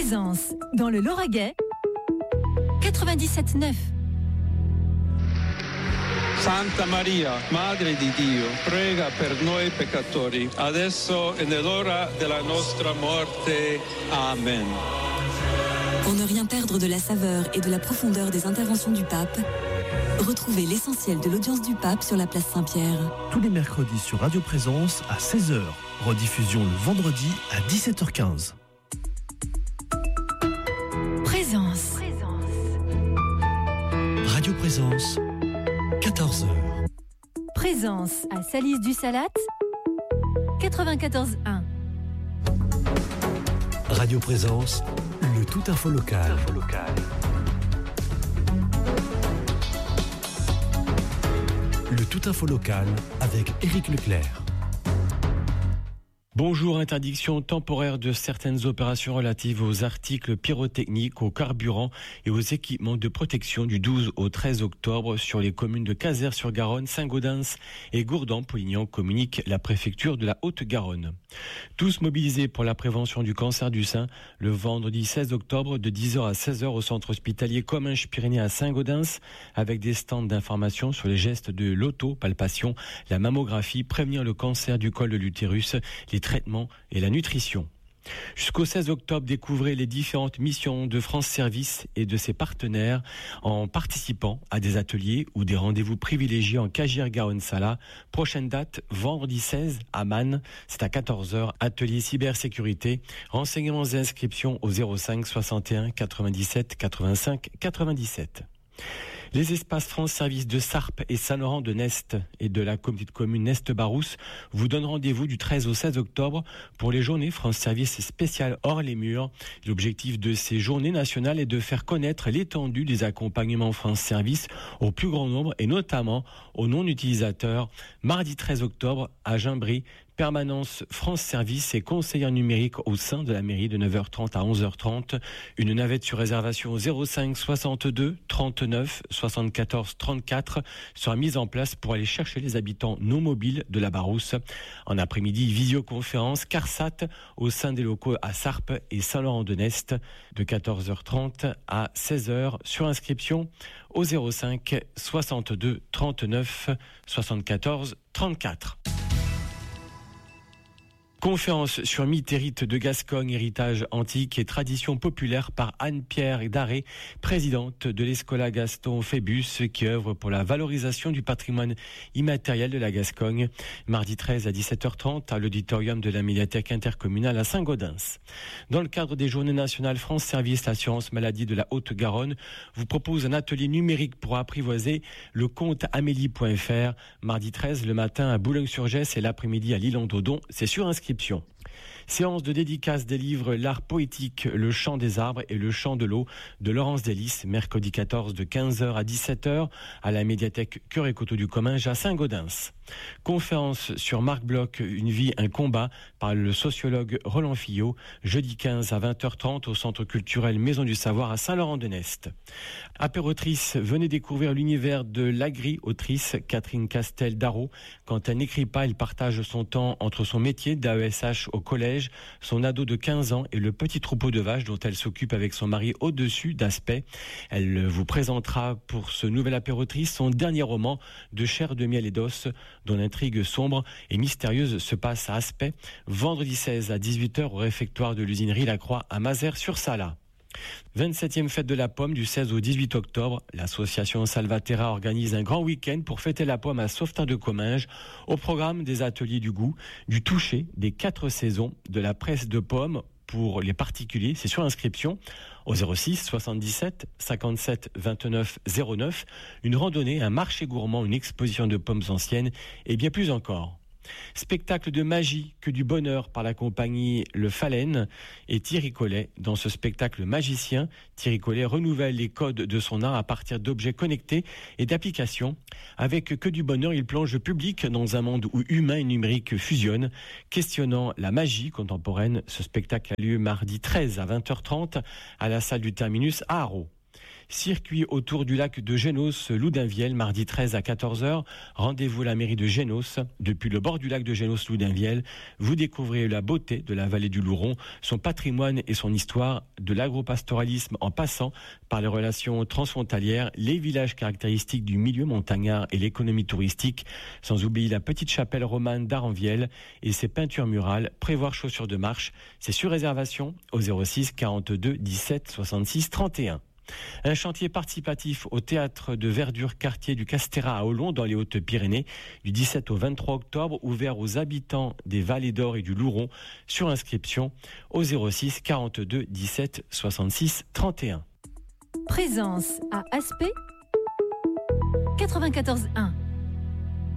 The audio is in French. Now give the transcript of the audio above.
Présence dans le Lauragais 97.9. Santa Maria, Madre di Dio, prega per noi peccatori, adesso e nell'ora della nostra morte. Amen. Pour ne rien perdre de la saveur et de la profondeur des interventions du pape, retrouvez l'essentiel de l'audience du pape sur la place Saint-Pierre. Tous les mercredis sur Radio Présence à 16h. Rediffusion le vendredi à 17h15. Présence. Radio Présence, 14h. Présence à Salis du Salat 94.1. Radio Présence, le tout info local. Le tout info local avec Éric Leclerc. Bonjour, interdiction temporaire de certaines opérations relatives aux articles pyrotechniques, aux carburants et aux équipements de protection du 12 au 13 octobre sur les communes de Cazeres-sur-Garonne, Saint-Gaudens et Gourdan-Polignan, communique la préfecture de la Haute-Garonne. Tous mobilisés pour la prévention du cancer du sein le vendredi 16 octobre de 10h à 16h au centre hospitalier Comminges-Pyrénées à Saint-Gaudens avec des stands d'information sur les gestes de l'autopalpation, la mammographie, prévenir le cancer du col de l'utérus, les traitements et la nutrition. Jusqu'au 16 octobre, découvrez les différentes missions de France Service et de ses partenaires en participant à des ateliers ou des rendez-vous privilégiés en Cagières-Garonne-Sala. Prochaine date, vendredi 16 à Man, c'est à 14h, atelier cybersécurité. Renseignements et inscriptions au 05 61 97 85 97. Les espaces France Service de Sarp et Saint-Laurent-de-Nest et de la communauté de communes Nest-Barousse vous donnent rendez-vous du 13 au 16 octobre pour les journées France Service spéciales hors les murs. L'objectif de ces journées nationales est de faire connaître l'étendue des accompagnements France Service au plus grand nombre et notamment aux non-utilisateurs. Mardi 13 octobre à Gimbry, permanence France Service et conseillère numérique au sein de la mairie de 9h30 à 11h30. Une navette sur réservation au 05 62 39 74 34 sera mise en place pour aller chercher les habitants non mobiles de la Barousse. En après-midi, visioconférence CARSAT au sein des locaux à Sarp et Saint-Laurent-de-Nest de 14h30 à 16h sur inscription au 05 62 39 74 34. Conférence sur mythes et rites de Gascogne, héritage antique et tradition populaire par Anne-Pierre Daré, présidente de l'Escola Gaston Phébus, qui œuvre pour la valorisation du patrimoine immatériel de la Gascogne. Mardi 13 à 17h30 à l'auditorium de la médiathèque intercommunale à Saint-Gaudens. Dans le cadre des Journées nationales France Service, l'assurance maladie de la Haute-Garonne vous propose un atelier numérique pour apprivoiser le compte amélie.fr. Mardi 13 le matin à Boulogne-sur-Gesse et l'après-midi à L'Île-en-Dodon. C'est sur inscription. Séance de dédicace des livres L'art poétique, le chant des arbres et le chant de l'eau de Laurence Delis, mercredi 14 de 15h à 17h à la médiathèque Cœur et Coteau du Comminges à Saint-Gaudens. Conférence sur Marc Bloch, une vie, un combat par le sociologue Roland Fillot, jeudi 15 à 20h30 au centre culturel Maison du Savoir à Saint-Laurent-de-Nest. Apérotrice, venez découvrir l'univers de l'agri-autrice Catherine Castel-Darro. Quand elle n'écrit pas, elle partage son temps entre son métier d'AESH au collège, son ado de 15 ans et le petit troupeau de vaches dont elle s'occupe avec son mari au-dessus d'Aspect. Elle vous présentera pour ce nouvel apérotrice son dernier roman de chair de miel et d'os, dont l'intrigue sombre et mystérieuse se passe à Aspect, vendredi 16 à 18h au réfectoire de l'usinerie Lacroix à Mazères-sur-Sala. 27e fête de la pomme du 16 au 18 octobre. L'association Salvaterra organise un grand week-end pour fêter la pomme à Sauvetin de Comminges. Au programme des ateliers du goût, du toucher, des 4 saisons, de la presse de pommes pour les particuliers. C'est sur inscription au 06 77 57 29 09. Une randonnée, un marché gourmand, une exposition de pommes anciennes et bien plus encore. Spectacle de magie que du bonheur par la compagnie Le Phalène et Thierry Collet. Dans ce spectacle magicien, Thierry Collet renouvelle les codes de son art à partir d'objets connectés et d'applications. Avec que du bonheur, il plonge le public dans un monde où humain et numérique fusionnent, questionnant la magie contemporaine. Ce spectacle a lieu mardi 13 à 20h30 à la salle du Terminus à Haro. Circuit autour du lac de Génos-Loudunvielle, mardi 13 à 14h. Rendez-vous à la mairie de Génos. Depuis le bord du lac de Génos-Loudunvielle, vous découvrez la beauté de la vallée du Louron, son patrimoine et son histoire, de l'agropastoralisme en passant par les relations transfrontalières, les villages caractéristiques du milieu montagnard et l'économie touristique, sans oublier la petite chapelle romane d'Aranvielle et ses peintures murales. Prévoir chaussures de marche, c'est sur réservation au 06 42 17 66 31. Un chantier participatif au théâtre de verdure quartier du Castéra à Olon dans les Hautes-Pyrénées du 17 au 23 octobre, ouvert aux habitants des Vallées d'Or et du Louron, sur inscription au 06 42 17 66 31. Présence à Aspect 94.1.